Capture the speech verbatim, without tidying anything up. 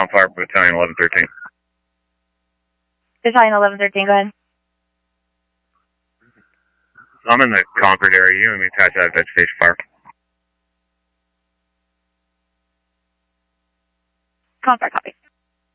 on fire, Battalion eleven thirteen. Battalion eleven thirteen, go ahead. I'm in the Concord area. You and me attached out of vegetation fire. Concord, copy.